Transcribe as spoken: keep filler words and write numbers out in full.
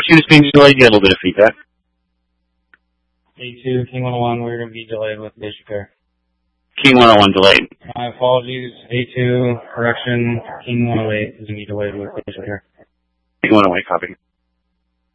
machine is being delayed. You get a little bit of feedback. A two, King one oh one, we're going to be delayed with base repair. King one oh one delayed. My apologies. A two, correction, King one oh eight is going to be delayed with base repair. King one oh eight, copy.